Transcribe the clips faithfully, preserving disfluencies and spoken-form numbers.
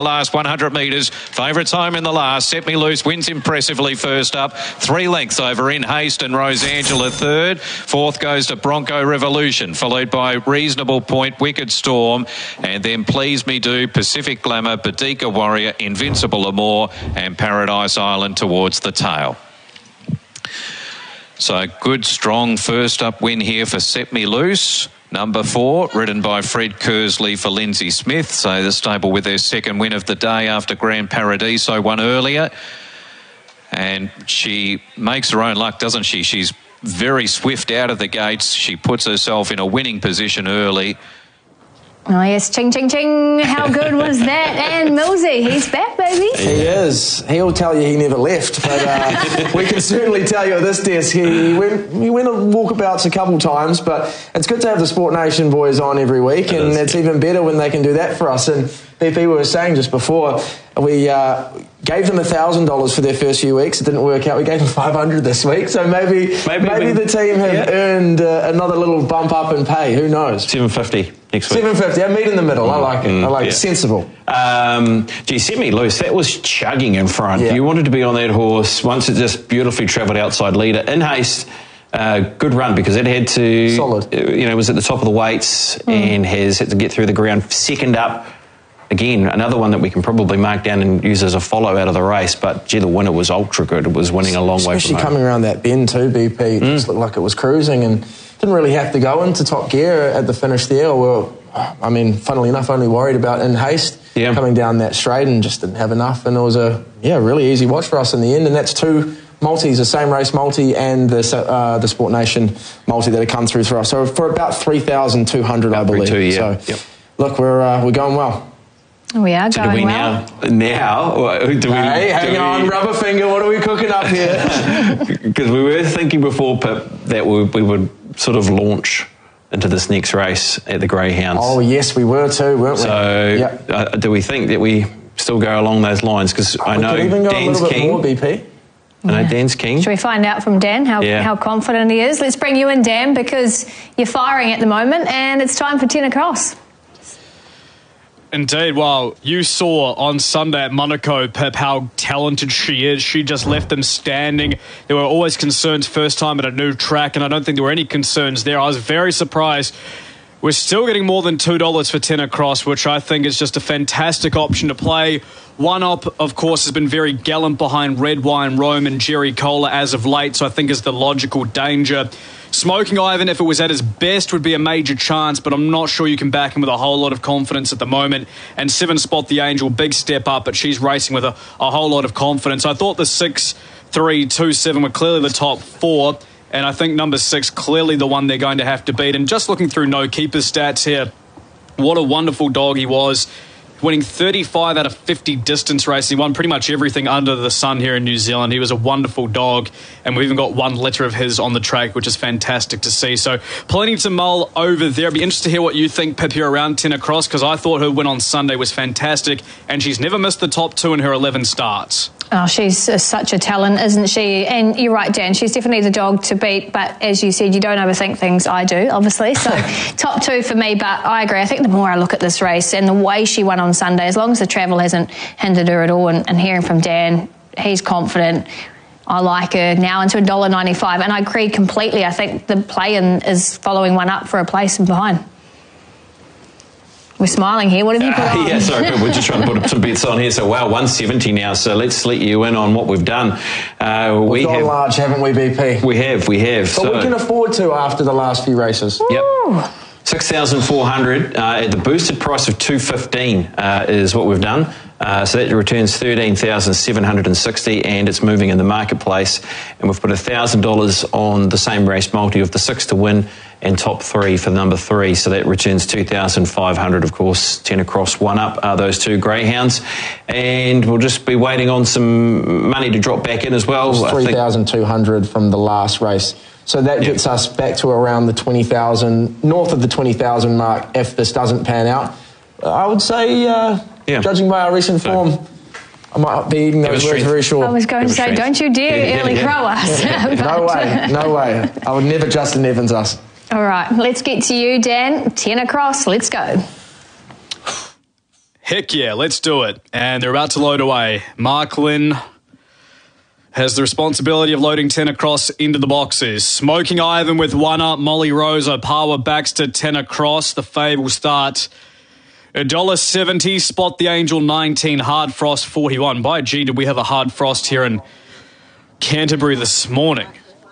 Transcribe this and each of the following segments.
Last one hundred metres. Favourites home in the last. Set Me Loose wins impressively first up. Three lengths over In Haste and Rosangela third. Fourth goes to Bronco Revolution, followed by Reasonable Point, Wicked Storm, and then Please Me Do, Pacific Glamour, Boudica Warrior, Invincible Amour, and Paradise Island towards the tail. So good, strong first up win here for Set Me Loose. Number four, ridden by Fred Kersley for Lindsay Smith. So the stable with their second win of the day after Grand Paradiso won earlier. And she makes her own luck, doesn't she? She's very swift out of the gates. She puts herself in a winning position early. Oh, yes, ching, ching, ching. How good was that? And Millsy, he's back, baby. He is. He'll tell you he never left, but uh, we can certainly tell you at this desk he went, he went on walkabouts a couple times, but it's good to have the Sport Nation boys on every week, and it's even better when they can do that for us. And B P, we were saying just before, we uh, gave them one thousand dollars for their first few weeks. It didn't work out. We gave them five hundred dollars this week, so maybe maybe, maybe the team have yeah. earned uh, another little bump up in pay. Who knows? seven fifty next week. seven fifty. I meet in the middle. Mm, I like it. Mm, I like yeah. it. Sensible. Um, gee, Set Me Loose. That was chugging in front. Yeah. You wanted to be on that horse. Once it just beautifully travelled outside leader. In Haste, uh, good run because it had to... Solid. You know, was at the top of the weights mm. and has had to get through the ground. Second up. Again, another one that we can probably mark down and use as a follow out of the race. But, gee, the winner was ultra good. It was winning a long Especially way from home. coming around that bend too, B P. It mm. just looked like it was cruising and didn't really have to go into top gear at the finish there. Well, I mean, funnily enough, only worried about In Haste yeah. coming down that straight and just didn't have enough. And it was a, yeah, really easy watch for us in the end. And that's two multis, the same race multi and the uh, the Sport Nation multi that have come through for us. So for about three thousand two hundred, I believe. Two, yeah. So, yep. look, we're uh, we're going well. We are so going do we well. Now, now do we, hey, do hang we, on, rubber finger, what are we cooking up here? Because we were thinking before, Pip, that we, we would sort of launch into this next race at the Greyhounds. Oh, yes, we were too, weren't we? So yep. uh, do we think that we still go along those lines? Because I we know could even go Dan's a little bit keen. more, B P. I know yeah. Dan's keen. Should we find out from Dan how, yeah. how confident he is? Let's bring you in, Dan, because you're firing at the moment and it's time for ten across. Indeed. Well, you saw on Sunday at Monaco, Pip, how talented she is. She just left them standing. There were always concerns first time at a new track, and I don't think there were any concerns there. I was very surprised. We're still getting more than two dollars for ten across, which I think is just a fantastic option to play. One Up, of course, has been very gallant behind Red Wine Rome and Jerry Cola as of late, so I think is the logical danger. Smoking Ivan, if it was at his best, would be a major chance, but I'm not sure you can back him with a whole lot of confidence at the moment. And Seven Spot the Angel, big step up, but she's racing with a, a whole lot of confidence. I thought the six, three, two, seven were clearly the top four, and I think number six, clearly the one they're going to have to beat. And just looking through No Keeper stats here, what a wonderful dog he was. Winning thirty-five out of fifty distance races. He won pretty much everything under the sun here in New Zealand. He was a wonderful dog, and we've even got one litter of his on the track, which is fantastic to see. So plenty to mull over there. I'd be interested to hear what you think, Pip, here around ten across, because I thought her win on Sunday was fantastic, and she's never missed the top two in her eleven starts. Oh, she's uh, such a talent, isn't she? And you're right, Dan, she's definitely the dog to beat, but as you said, you don't overthink things. I do, obviously. So top two for me, but I agree. I think the more I look at this race and the way she won on Sunday, as long as the travel hasn't hindered her at all, and, and hearing from Dan, he's confident. I like her now into one dollar ninety-five, and I agree completely. I think the play-in is following One Up for a place and behind. We're smiling here. What have you put uh, on? Yeah, sorry, we're just trying to put some bets on here. So, wow, one seventy now. So let's let you in on what we've done. Uh, we've we gone have, large, haven't we, B P? We have, we have. But so, we can afford to after the last few races. Yep. six thousand four hundred uh, at the boosted price of two fifteen uh, is what we've done. Uh, so that returns thirteen thousand seven hundred sixty, and it's moving in the marketplace. And we've put one thousand dollars on the same race multi of the six to win and top three for number three. So that returns two thousand five hundred, of course. ten across, One Up are those two greyhounds. And we'll just be waiting on some money to drop back in as well. three thousand two hundred from the last race. So that gets yep. us back to around the twenty thousand, north of the twenty thousand mark if this doesn't pan out. I would say, uh, yeah. judging by our recent so, form, I might be eating those words very short. I was going to say, don't you dare yeah, early yeah, crow us. Yeah. No way, no way. I would never Justin Evans us. All right, let's get to you, Dan. ten across, let's go. Heck yeah, let's do it. And they're about to load away. Mark Lynn has the responsibility of loading ten across into the boxes. Smoking Ivan with one up. Molly Rose, Opawa Baxter, ten across. The fave will start one dollar seventy. Spot the Angel, nineteen. Hard Frost, forty-one. By G, did we have a hard frost here in Canterbury this morning?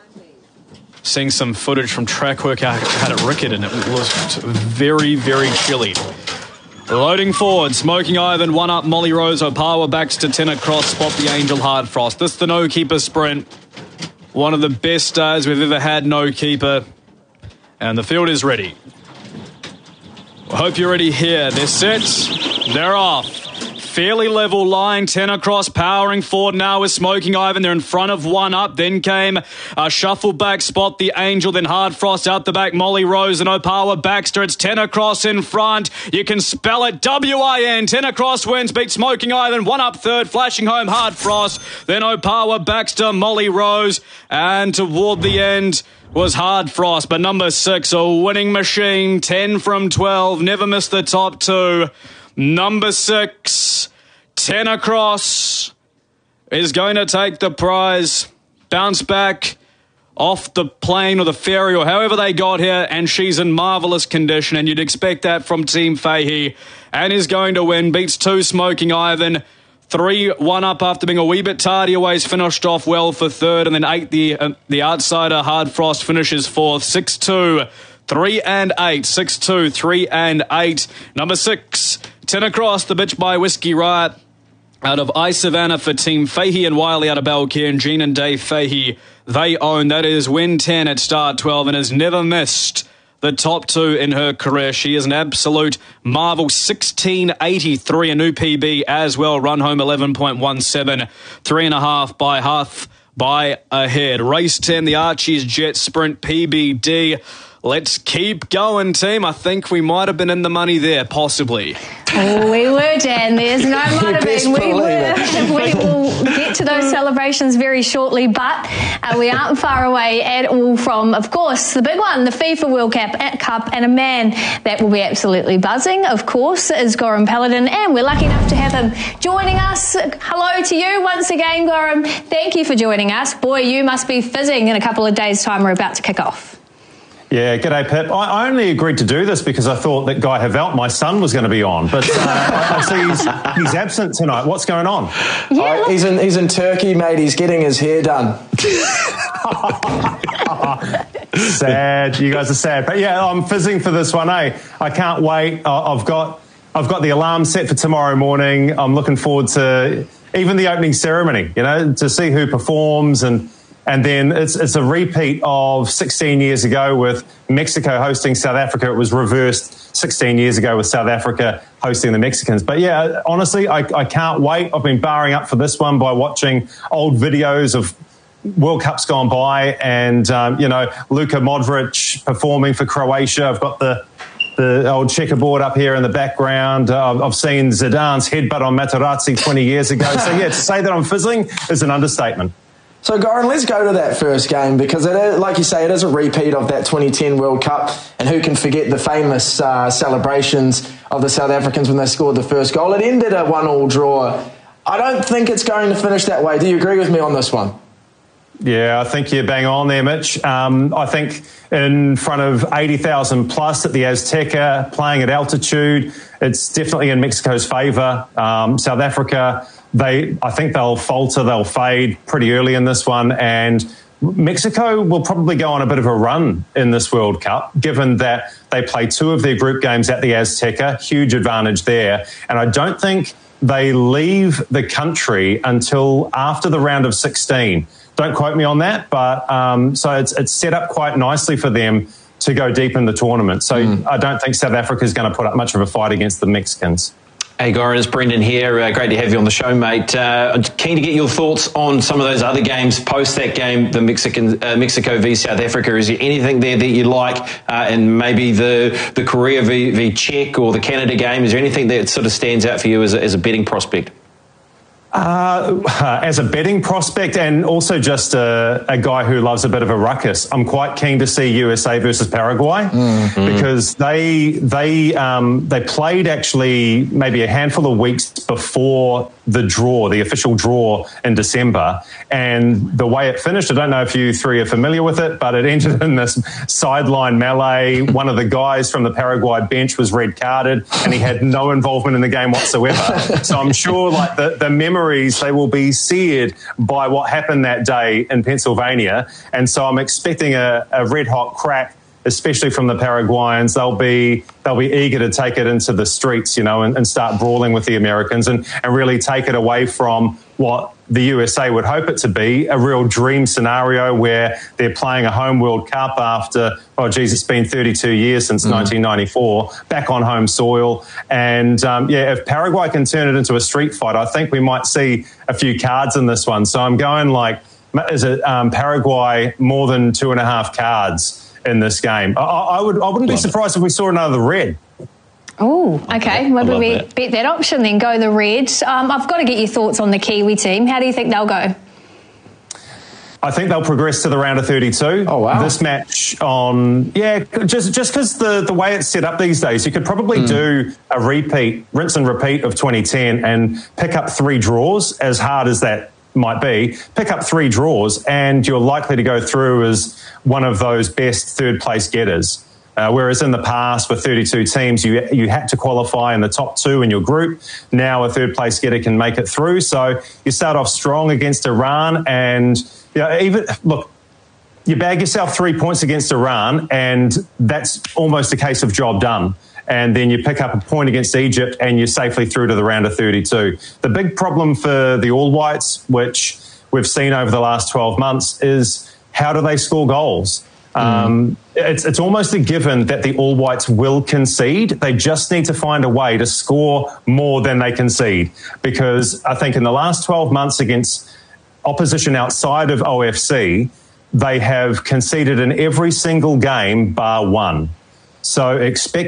Seeing some footage from track work, I had it Rickett, and it was very, very chilly. Loading forward, Smoking Ivan, one up, Molly Rose, Opawa Baxter, ten across, Spot the Angel, Hard Frost. This is the no-keeper sprint. One of the best days we've ever had no-keeper. And the field is ready. I hope you're ready here. They're set. They're off. Fairly level line, ten across, powering forward now with Smoking Ivan. They're in front of one up. Then came a shuffle back, Spot the Angel, then Hard Frost out the back, Molly Rose and Opawa Baxter. It's ten across in front. You can spell it W I N. ten across wins, beat Smoking Ivan. One up third, flashing home Hard Frost. Then Opawa Baxter, Molly Rose. And toward the end was Hard Frost. But number six, a winning machine, ten from twelve. Never missed the top two. Number six, ten across, is going to take the prize. Bounce back off the plane or the ferry or however they got here, and she's in marvellous condition, and you'd expect that from Team Fahey, and is going to win. Beats two, Smoking Ivan. Three, one up after being a wee bit tardy away. He's finished off well for third, and then eight, the, uh, the outsider, Hard Frost, finishes fourth. Six, two. Three and eight, six, two, three and eight. Number six, ten across, the Bitch by Whiskey Riot out of I Savannah for Team Fahey, and Wiley out of Balcairn. Jean and Dave Fahey, they own. That is win ten at start twelve, and has never missed the top two in her career. She is an absolute marvel. sixteen eighty-three, a new P B as well. Run home eleven point one seven, three and a half by half by ahead. Race ten, the Archie's Jet Sprint P B D. Let's keep going, team. I think we might have been in the money there, possibly. Oh, we were, Dan. There's no might have been. We were. We will get to those celebrations very shortly, but uh, we aren't far away at all from, of course, the big one, the FIFA World Cup, Cup, and a man that will be absolutely buzzing, of course, is Goran Paladin, and we're lucky enough to have him joining us. Hello to you once again, Goran. Thank you for joining us. Boy, you must be fizzing in a couple of days' time. We're about to kick off. Yeah, g'day, Pip. I, I only agreed to do this because I thought that Guy Havelt, my son, was going to be on. But uh, I, I see he's, he's absent tonight. What's going on? Yeah, oh, he's in he's in Turkey, mate. He's getting his hair done. Sad. You guys are sad. But yeah, I'm fizzing for this one, eh? I can't wait. I've got I've got the alarm set for tomorrow morning. I'm looking forward to even the opening ceremony, you know, to see who performs. And And then it's it's a repeat of sixteen years ago with Mexico hosting South Africa. It was reversed sixteen years ago with South Africa hosting the Mexicans. But yeah, honestly, I, I can't wait. I've been barring up for this one by watching old videos of World Cups gone by and, um, you know, Luka Modric performing for Croatia. I've got the the old checkerboard up here in the background. Uh, I've seen Zidane's headbutt on Materazzi twenty years ago. So yeah, to say that I'm fizzling is an understatement. So, Goran, let's go to that first game because, it is, like you say, it is a repeat of that twenty ten World Cup, and who can forget the famous uh, celebrations of the South Africans when they scored the first goal. It ended a one-all draw. I don't think it's going to finish that way. Do you agree with me on this one? Yeah, I think you're bang on there, Mitch. Um, I think in front of eighty thousand plus at the Azteca, playing at altitude, it's definitely in Mexico's favour. Um, South Africa, They, I think they'll falter, they'll fade pretty early in this one, and Mexico will probably go on a bit of a run in this World Cup, given that they play two of their group games at the Azteca, huge advantage there, and I don't think they leave the country until after the round of sixteen. Don't quote me on that, but um, so it's, it's set up quite nicely for them to go deep in the tournament. So mm. I don't think South Africa is going to put up much of a fight against the Mexicans. Hey, Goran, it's Brendan here. Uh, great to have you on the show, mate. Uh, I'm keen to get your thoughts on some of those other games post that game, the Mexican uh, Mexico v South Africa. Is there anything there that you like, uh, and maybe the the Korea v, v Czech or the Canada game? Is there anything that sort of stands out for you as a, as a betting prospect? Uh, as a betting prospect and also just a, a guy who loves a bit of a ruckus, I'm quite keen to see U S A versus Paraguay mm-hmm. because they they um, they played actually maybe a handful of weeks before the draw, the official draw in December, and the way it finished, I don't know if you three are familiar with it, but it ended in this sideline melee. One of the guys from the Paraguay bench was red carded and he had no involvement in the game whatsoever. So I'm sure like the, the memories, they will be seared by what happened that day in Pennsylvania. And so I'm expecting a, a red hot crack, especially from the Paraguayans. They'll be they'll be eager to take it into the streets, you know, and, and start brawling with the Americans and, and really take it away from what the U S A would hope it to be, a real dream scenario where they're playing a home World Cup after, oh, geez, it's been thirty-two years since mm. nineteen ninety-four, back on home soil. And, um, yeah, if Paraguay can turn it into a street fight, I think we might see a few cards in this one. So I'm going like, is it um, Paraguay more than two and a half cards in this game? I, I would. I wouldn't be surprised if we saw another red. Oh, okay. Maybe we that. bet that option then, go the red. Um, I've got to get your thoughts on the Kiwi team. How do you think they'll go? I think they'll progress to the round of thirty-two. Oh, wow. This match on, yeah, just just because the, the way it's set up these days, you could probably mm. do a repeat, rinse and repeat of twenty ten and pick up three draws, as hard as that might be, pick up three draws and you're likely to go through as one of those best third place getters. Uh, whereas in the past with thirty-two teams, you you had to qualify in the top two in your group. Now a third place getter can make it through. So you start off strong against Iran and you know, even look, you bag yourself three points against Iran and that's almost a case of job done. And then you pick up a point against Egypt and you're safely through to the round of thirty-two. The big problem for the All Whites, which we've seen over the last twelve months, is how do they score goals? Mm. Um, it's, it's almost a given that the All Whites will concede. They just need to find a way to score more than they concede. Because I think in the last twelve months against opposition outside of O F C, they have conceded in every single game bar one. So expect